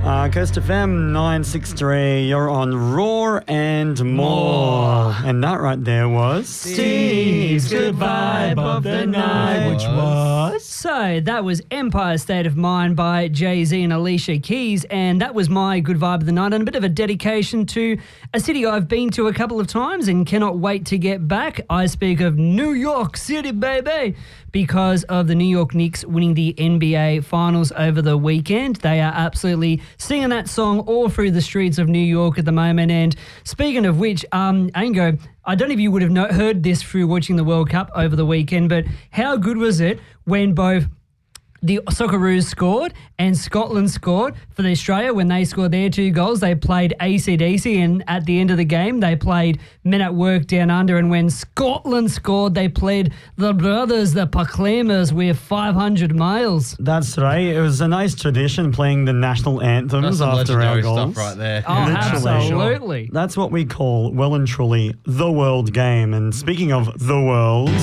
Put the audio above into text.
Coast FM 963, you're on Roar and More. And that right there was Steve's Good Vibe of the Night, which was... So that was Empire State of Mind by Jay-Z and Alicia Keys, and that was my Good Vibe of the Night, and a bit of a dedication to a city I've been to a couple of times and cannot wait to get back. I speak of New York City, baby, because of the New York Knicks winning the NBA Finals over the weekend. They are absolutely singing that song all through the streets of New York at the moment. And speaking of which, Ango, I don't know if you would have heard this through watching the World Cup over the weekend, but how good was it when both the Socceroos scored and Scotland scored for Australia? When they scored their 2 goals, they played AC/DC, and at the end of the game, they played Men at Work Down Under. And when Scotland scored, they played the Brothers, the Proclaimers, with 500 miles. That's right. It was a nice tradition playing the national anthems after our goals. Stuff right there. Oh, absolutely. That's what we call, well and truly, the world game. And speaking of the world...